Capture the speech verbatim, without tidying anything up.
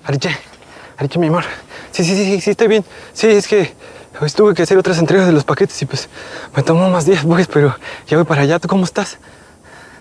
Ariche, Ariche, mi amor. Sí, sí, sí, sí, sí, estoy bien. Sí, es que pues, tuve que hacer otras entregas de los paquetes y pues me tomó más días, pues, pero ya voy para allá. ¿Tú cómo estás?